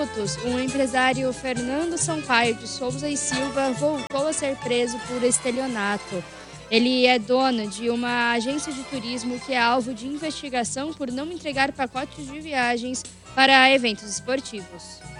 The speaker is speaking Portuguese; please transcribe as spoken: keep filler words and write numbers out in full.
Santos, o empresário Fernando Sampaio de Souza e Silva voltou a ser preso por estelionato. Ele é dono de uma agência de turismo que é alvo de investigação por não entregar pacotes de viagens para eventos esportivos.